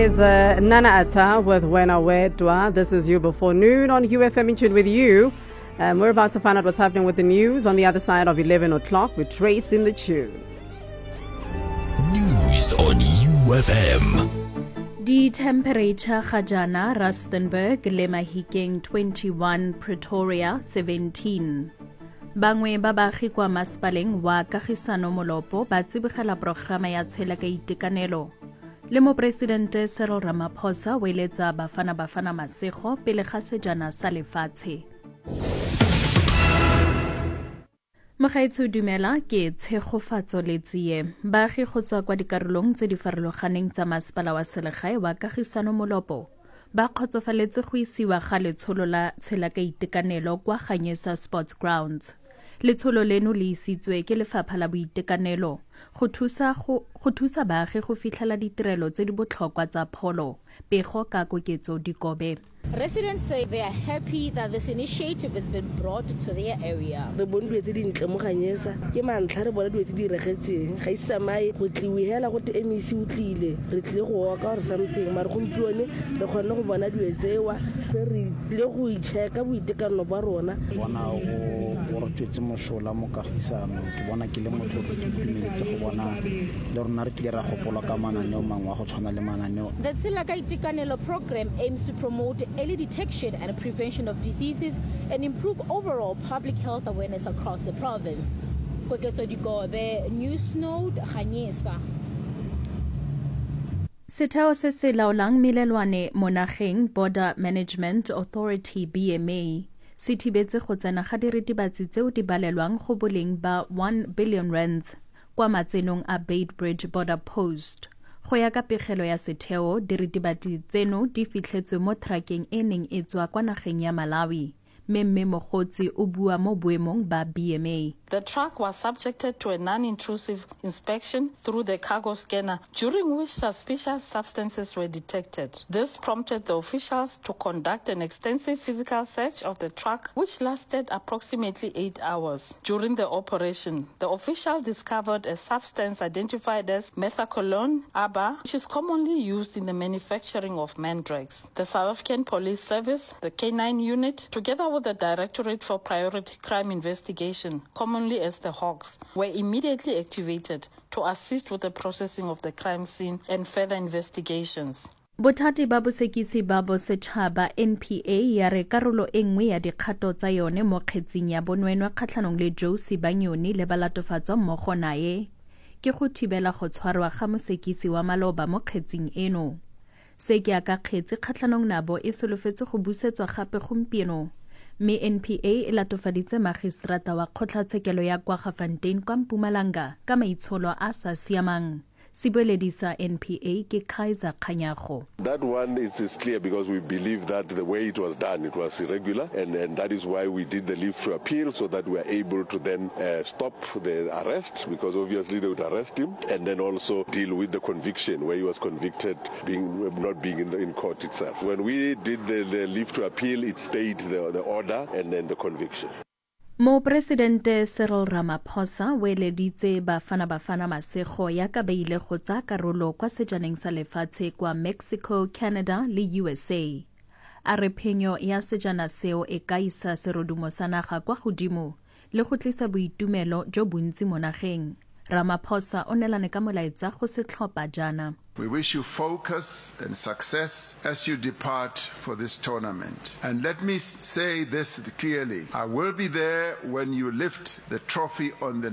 is Nana Atta with Wena Wedwa. This is You Before Noon on UFM in Tune with you. We're about to find out what's happening with the news on the other side of 11 o'clock with Trace in the Tune. News on UFM. The temperature Khajana, Rustenburg, le Mahikeng 21, Pretoria 17. Bangwe ba baagi kwa masepaleng wa Kagisano Molopo ba tsibogela programa ya tshela ka itekanelo. Le Mopresidente Cyril Ramaphosa o eletsa bafana masego pele ga sejana sa lefatshe. Mogaetsho dumela ke tshegofatso le tsie. Baagi go tswa kwa dikarolong tse di farologaneng tsa masepala wa selegae wa Kagisano Molopo ba kgotsofaletse go isiwa ga letsholo la tshela ka itekanelo kwa Ganyesa Sports Grounds. Letsholo leno le isitswe ke Lefapha la Boitekanelo go thusa baagi go fitlhela ditirelo tse di botlhokwa tsa pholo, pego ka koketso dikobe. Residents say they are happy that this initiative has been brought to their area. Re bone dilo tse di ntle mo Ganyesa ke mantlha re bona dilo tse di regetseng ga isamae go tliwe hela go te MEC o tlile re tlile go oka or something mara gompione re kgone go bona dilo tsewa re tlile go icheka boitekanelo ba rona bona go re tsetse mosola mo Kagisano ke bona ke le motho ke itumetse go bona le rona re tlile ra gopola ka mananeo mangwe wa go tshwana le mananeo. The Tshela ka Itekanelo program aims to promote early detection and prevention of diseases and improve overall public health awareness across the province. Koketso Dikobe, News Node, Ganyesa. Setheo se se laolang melelwane mo nageng Border Management Authority BMA se thibetse go tsena ga diritibatsi tseo di balelwang go boleng ba 1 billion rands kwa matsenong a Beitbridge Border Post. Go ya ka pegelo ya setheo, diritibatsi tseno di fitlhetswe mo trakeng e neng e tswa kwa nageng ya Malawi. Mme Mogotsi o bua mo boemong ba BMA. The truck was subjected to a non-intrusive inspection through the cargo scanner, during which suspicious substances were detected. This prompted the officials to conduct an extensive physical search of the truck, which lasted approximately 8 hours. During the operation, the official discovered a substance identified as methaqualone, ABA, which is commonly used in the manufacturing of mandrakes. The South African Police Service, the K9 unit, together with the Directorate for Priority Crime Investigation, commonly as the Hawks, were immediately activated to assist with the processing of the crime scene and further investigations. Bothati ba bosekisi ba bosetšhaba NPA ya re karolo e nngwe ya dikgato tsa yone mo kgetseng ya bonweenwee kgatlhanong le Josie Banyoni le balatofatswa mmogo naye ke go thibela go tshwarwa ga mosekisi wa maloba mo kgetseng eno. Se ke aka kgetse kgatlhanong nabo e solofetse go busetswa gape gompieno. Mme NPA e latofaditse magistrata wa kgotlatshekelo ya kwa Gafontein kwa Mpumalanga ka maitsholo a sa siamang. Siboeledi sa NPA ke Kaiser Khanyago. That one is clear because we believe that the way it was done, it was irregular, and that is why we did the leave to appeal so that we are able to then stop the arrest, because obviously they would arrest him, and then also deal with the conviction where he was convicted not being in court itself. When we did the leave to appeal, it stayed the order and then the conviction. Mopresidente Cyril Ramaphosa o eleditse bafana masego ya ka beile go tsa karolo kwa sejaneng sa lefatshe kwa Mexico, Canada le USA. A re phenyo ya sejana seo e ka isa serodumo sa naga kwa godimo le go tlisa boitumelo jo bontsi mo nageng. Ramaphosa o nelane ka molaetsa go se tlhopha jana. We wish you focus and success as you depart for this tournament. And let me say this clearly. I will be there when you lift the trophy on the